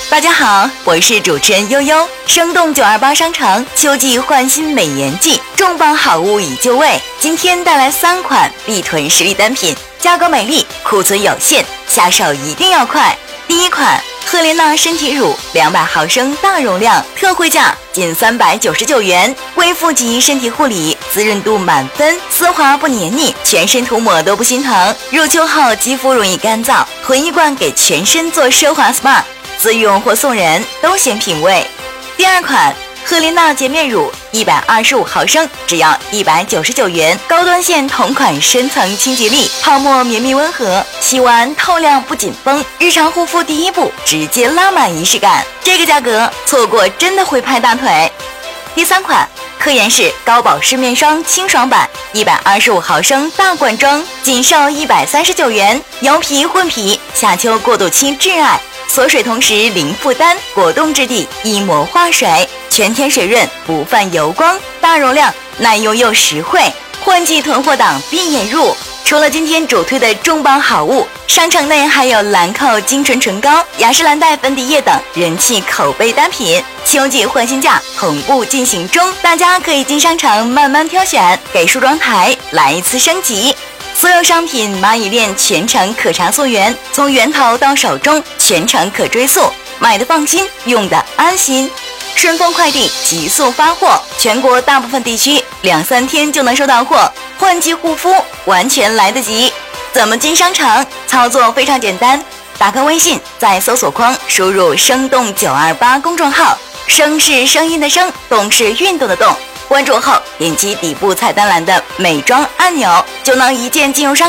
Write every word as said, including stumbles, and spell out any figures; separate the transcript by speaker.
Speaker 1: 大家好，我是主持人悠悠。生动九二八商城秋季换新美颜季，重磅好物已就位。今天带来三款必囤实力单品，价格美丽，库存有限，下手一定要快。第一款赫莲娜身体乳两百毫升大容量，特惠价仅三百九十九元，微负极身体护理，滋润度满分，丝滑不黏腻，全身涂抹都不心疼。入秋后肌肤容易干燥，囤一罐给全身做奢华 S P A， 自用或送人都显品味。第二款赫莲娜洁面乳一百二十五毫升，只要一百九十九元，高端线同款深层清洁力，泡沫绵密温和，洗完透亮不紧绷，日常护肤第一步直接拉满仪式感，这个价格错过真的会拍大腿。第三款科颜氏高保湿面霜清爽版一百二十五毫升大罐装，仅售一百三十九元，油皮混皮，夏秋过渡期挚爱，锁水同时零负担，果冻质地一膜化水，全天水润不泛油光，大容量耐用又实惠，换季囤货档必眼入。除了今天主推的重磅好物，商城内还有兰蔻精纯唇膏、雅诗兰黛粉底液等人气口碑单品，秋季换新价同步进行中，大家可以进商城慢慢挑选，给梳妆台来一次升级。所有商品蚂蚁链全程可查溯源，从源头到手中全程可追溯，买的放心，用的安心。顺丰快递急速发货，全国大部分地区两三天就能收到货，换季护肤完全来得及。怎么进商城？操作非常简单，打开微信，在搜索框输入生动九二八公众号，声是声音的声，动是运动的动，关注后点击底部菜单栏的美妆按钮，就能一键进入商